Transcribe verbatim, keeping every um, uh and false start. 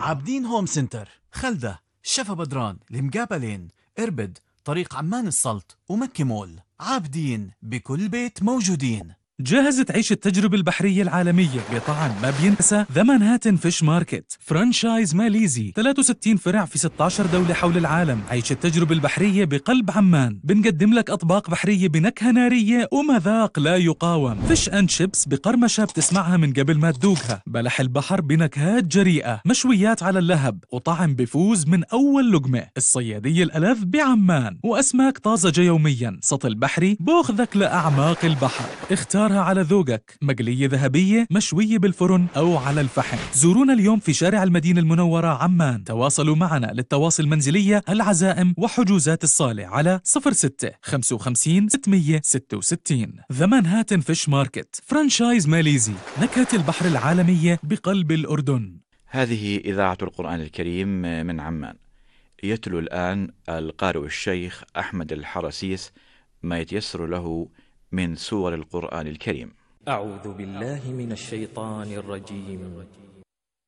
عابدين هوم سنتر، خلدة، شفا بدران، المقابلين، إربد، طريق عمان السلط، ومكة مول. عابدين بكل بيت موجودين. جاهز تعيش التجربة البحرية العالمية بطعم ما بينسى؟ ذا مانهاتن فيش ماركت فرانشايز ماليزي، ثلاثة وستين فرع في ستة عشر دولة حول العالم. عيش التجربة البحرية بقلب عمان. بنقدم لك أطباق بحرية بنكهة نارية ومذاق لا يقاوم. فيش أند شيبس بقرمشة بتسمعها من قبل ما تذوقها. بلح البحر بنكهات جريئة. مشويات على اللهب وطعم بفوز من أول لقمة. الصيادية الألذ بعمان وأسماك طازجة يوميا. سطل بحري بأخذك لأعماق البحر. اختار على ذوقك، مقلية ذهبية، مشوية بالفرن أو على الفحم. زورونا اليوم في شارع المدينة المنورة عمان. تواصلوا معنا للتواصل المنزلية، العزائم وحجوزات الصالة على صفر ستة خمسة خمسين ستمية ستة وستين. ذا مانهاتن فيش ماركت فرانشايز ماليزي، نكهة البحر العالمية بقلب الأردن. هذه إذاعة القرآن الكريم من عمان. يتلو الآن القارئ الشيخ أحمد الحرسيس ما يتيسر له من سور القرآن الكريم. أعوذ بالله من الشيطان الرجيم.